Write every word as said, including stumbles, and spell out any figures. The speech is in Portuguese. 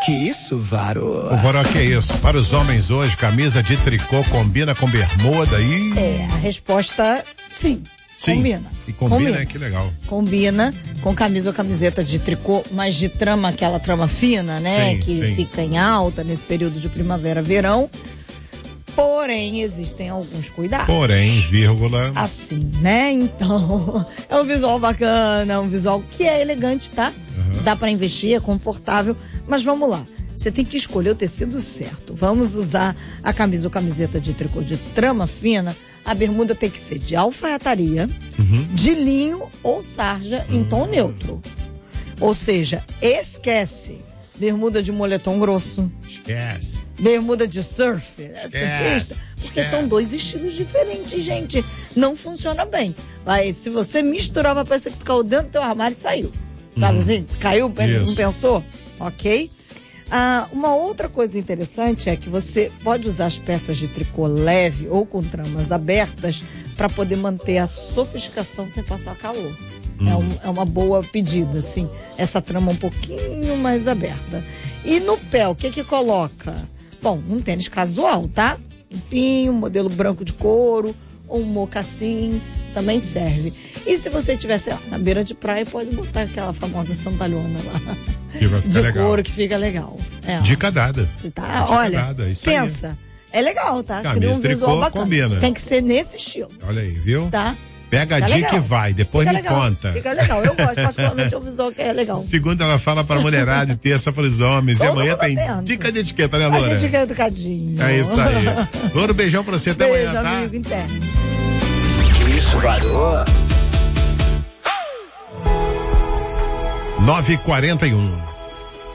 Que isso, Varô? O Varô, que é isso? Para os homens hoje, camisa de tricô combina com bermuda e... É, a resposta, sim. Sim. Combina. E combina, combina. que legal. Combina com camisa ou camiseta de tricô, mas de trama, aquela trama fina, né? Sim, que sim. fica em alta nesse período de primavera, verão. Porém, existem alguns cuidados. Porém, vírgula. Assim, né? Então, é um visual bacana, é um visual que é elegante, tá? Uhum. Dá pra investir, é confortável. Mas vamos lá. Você tem que escolher o tecido certo. Vamos usar a camisa ou camiseta de tricô de trama fina. A bermuda tem que ser de alfaiataria, uhum. de linho ou sarja uhum. em tom neutro. Ou seja, esquece bermuda de moletom grosso. Esquece. Bermuda de surf. Esquece. Porque esquece. são dois estilos diferentes, gente. Não funciona bem. Vai, se você misturar, vai parecer que caiu dentro do teu armário e saiu. Sabe uhum. assim? Caiu, Isso. não pensou? Ok? Ah, uma outra coisa interessante é que você pode usar as peças de tricô leve ou com tramas abertas para poder manter a sofisticação sem passar calor. Hum. É, um, é uma boa pedida, assim, essa trama um pouquinho mais aberta. E no pé, o que que coloca? Bom, um tênis casual, tá? Um pinho, um modelo branco de couro, ou um mocassim, também serve. E se você tivesse na beira de praia, pode botar aquela famosa santalhona lá. Que vai ficar de legal. Couro que fica legal. É, Dica dada. Tá? Dica Olha, dada, isso pensa. Aí. É legal, tá? Camisa, Cria um tricô, visual bacana. Combina. Tem que ser nesse estilo. Olha aí, viu? Tá? Pega a Fica dica legal. e vai, depois Fica me legal. conta. Fica legal, eu gosto, particularmente é um visual que é legal. Segunda ela fala para a mulherada e terça para os homens. Todo e amanhã tem atento. dica de etiqueta, né, Loura? A gente é educadinho. É isso aí. Loura, beijão pra você, até Beijo, amanhã, tá? amigo interno. Isso, Varô. nove e quarenta e um.